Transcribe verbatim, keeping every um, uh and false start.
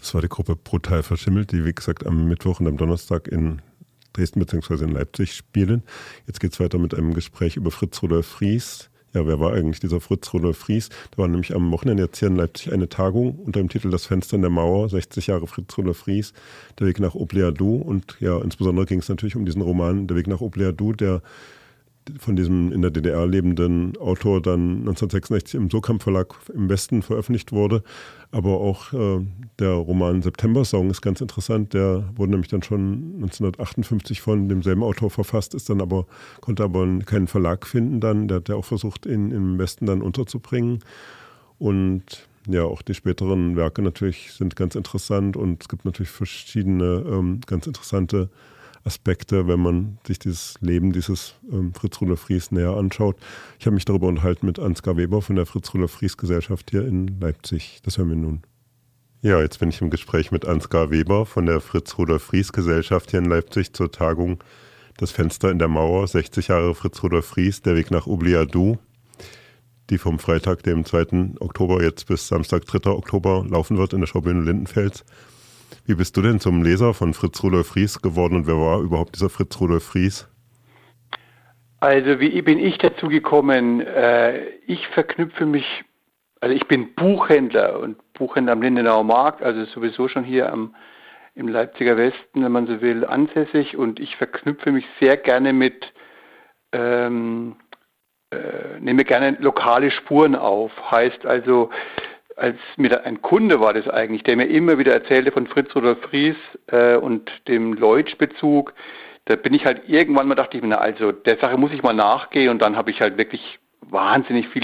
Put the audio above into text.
Das war die Gruppe Brutal Verschimmelt, die wie gesagt am Mittwoch und am Donnerstag in Dresden bzw. in Leipzig spielen. Jetzt geht es weiter mit einem Gespräch über Fritz Rudolf Fries. Ja, wer war eigentlich dieser Fritz Rudolf Fries? Da war nämlich am Wochenende jetzt hier in Leipzig eine Tagung unter dem Titel Das Fenster in der Mauer, sechzig Jahre Fritz Rudolf Fries, der Weg nach Obliadu. Und ja, insbesondere ging es natürlich um diesen Roman Der Weg nach Obliadu, der von diesem in der D D R lebenden Autor dann neunzehnhundertsechsundsechzig im Surkamp Verlag im Westen veröffentlicht wurde. Aber auch äh, der Roman September-Song ist ganz interessant. Der wurde nämlich dann schon neunzehnhundertachtundfünfzig von demselben Autor verfasst, ist dann aber, konnte aber keinen Verlag finden dann. Der hat ja auch versucht, ihn im Westen dann unterzubringen. Und ja, auch die späteren Werke natürlich sind ganz interessant und es gibt natürlich verschiedene ähm, ganz interessante Aspekte, wenn man sich dieses Leben dieses ähm, Fritz Rudolf Fries näher anschaut. Ich habe mich darüber unterhalten mit Ansgar Weber von der Fritz Rudolf Fries Gesellschaft hier in Leipzig. Das hören wir nun. Ja, jetzt bin ich im Gespräch mit Ansgar Weber von der Fritz Rudolf Fries Gesellschaft hier in Leipzig zur Tagung Das Fenster in der Mauer, sechzig Jahre Fritz Rudolf Fries, der Weg nach Obliadu, die vom Freitag, dem zweiten Oktober, jetzt bis Samstag, dritter Oktober laufen wird in der Schaubühne Lindenfels. Wie bist du denn zum Leser von Fritz Rudolf Fries geworden und wer war überhaupt dieser Fritz Rudolf Fries? Also wie bin ich dazu gekommen? Äh, ich verknüpfe mich, also ich bin Buchhändler und Buchhändler am Lindenauer Markt, also sowieso schon hier am, im Leipziger Westen, wenn man so will, ansässig und ich verknüpfe mich sehr gerne mit, ähm, äh, nehme gerne lokale Spuren auf, heißt also, als mir da ein Kunde war das eigentlich, der mir immer wieder erzählte von Fritz Rudolf Fries äh, und dem Leutsch-Bezug, da bin ich halt irgendwann mal, dachte ich mir, na also der Sache muss ich mal nachgehen und dann habe ich halt wirklich wahnsinnig viele